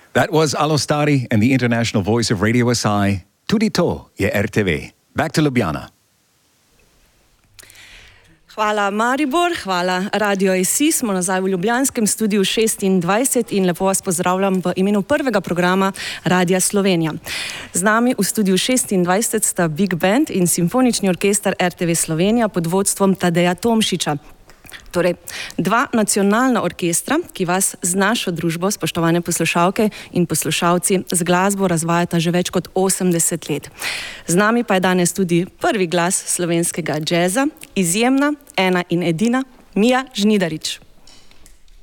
That was Alostari and the international voice of Radio SI. Tudi to je RTV. Back to Ljubljana. Hvala Maribor, hvala Radio SI. Smo nazaj v ljubljanskem studiu 26 in lepo vas pozdravljam v imenu prvega programa Radia Slovenija. Z nami v studiu 26 sta Big Band in Simfonični orkester RTV Slovenija pod vodstvom Tadeja Tomšiča. Torej, dva nacionalna orkestra, ki vas z našo družbo, spoštovane poslušalke in poslušalci, z glasbo razvajata že več kot 80 let. Z nami pa je danes tudi prvi glas slovenskega džeza, izjemna, ena in edina, Mija Žnidarič.